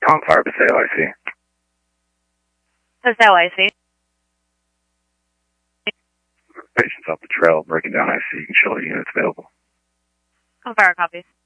Tom Fire Paseo, IC. Paseo, IC. Patients off the trail, breaking down IC. You can show the units available. Tom Fire, copy.